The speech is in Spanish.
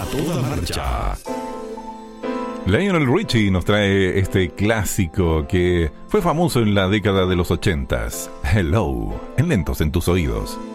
toda marcha. Lionel Richie nos trae este clásico que fue famoso en la década de los 80s. Hello, en Lentos en tus oídos.